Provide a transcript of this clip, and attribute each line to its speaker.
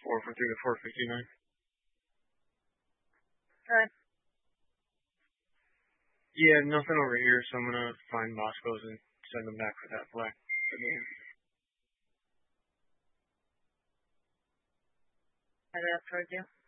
Speaker 1: 4 for 3 to 459.
Speaker 2: Alright.
Speaker 1: Yeah, nothing over here, so I'm gonna find Bosco's and send them back for that play.
Speaker 2: Head out towards you.